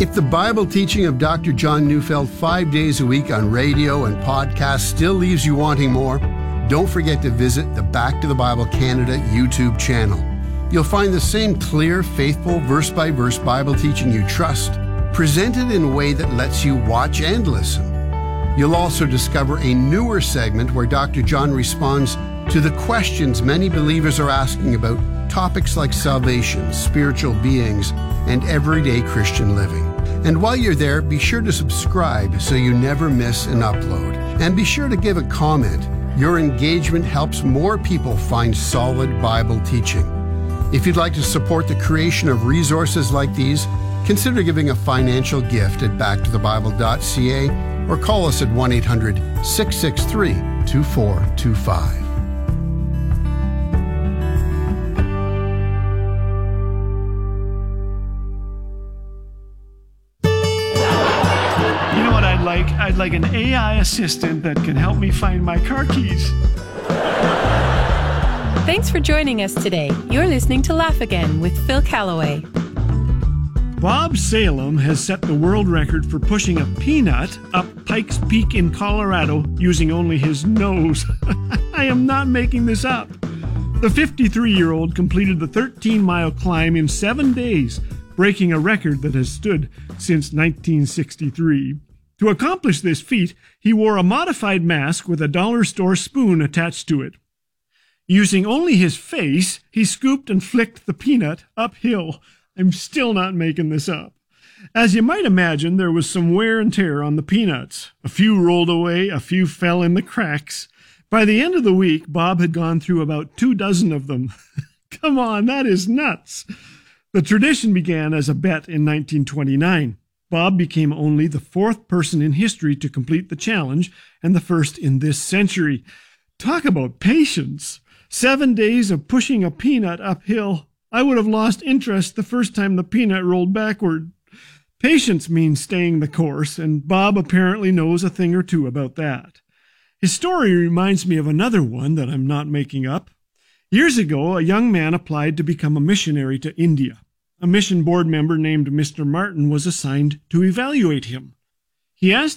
If the Bible teaching of Dr. John Neufeld 5 days a week on radio and podcast still leaves you wanting more, don't forget to visit the Back to the Bible Canada YouTube channel. You'll find the same clear, faithful, verse-by-verse Bible teaching you trust, presented in a way that lets you watch and listen. You'll also discover a newer segment where Dr. John responds to the questions many believers are asking about topics like salvation, spiritual beings, and everyday Christian living. And while you're there, be sure to subscribe so you never miss an upload. And be sure to give a comment. Your engagement helps more people find solid Bible teaching. If you'd like to support the creation of resources like these, consider giving a financial gift at backtothebible.ca or call us at 1-800-663-2425. I'd like an AI assistant that can help me find my car keys. Thanks for joining us today. You're listening to Laugh Again with Phil Callaway. Bob Salem has set the world record for pushing a peanut up Pikes Peak in Colorado using only his nose. I am not making this up. The 53-year-old completed the 13-mile climb in 7 days, breaking a record that has stood since 1963. To accomplish this feat, he wore a modified mask with a dollar store spoon attached to it. Using only his face, he scooped and flicked the peanut uphill. I'm still not making this up. As you might imagine, there was some wear and tear on the peanuts. A few rolled away, a few fell in the cracks. By the end of the week, Bob had gone through about 24 of them. Come on, that is nuts. The tradition began as a bet in 1929. Bob became only the 4th person in history to complete the challenge and the first in this century. Talk about patience. 7 days of pushing a peanut uphill. I would have lost interest the first time the peanut rolled backward. Patience means staying the course, and Bob apparently knows a thing or two about that. His story reminds me of another one that I'm not making up. Years ago, a young man applied to become a missionary to India. A mission board member named Mr. Martin was assigned to evaluate him. He asked